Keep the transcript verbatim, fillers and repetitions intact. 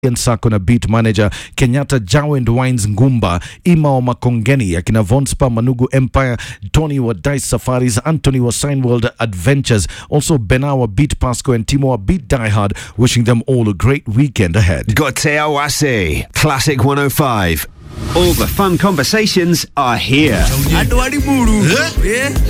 Ian Sako na beat manager Kenyatta Jawe and Wines Ngumba, Ima wa Makongeni, akina Vonspa Manugu Empire, Tony wa Dice Safaris, Anthony wa Sign World Adventures, also Benawa Beat Pasco and Timo wa Beat Die Hard, wishing them all a great weekend ahead. Gotea Wase, Classic one oh five. All the fun conversations are here.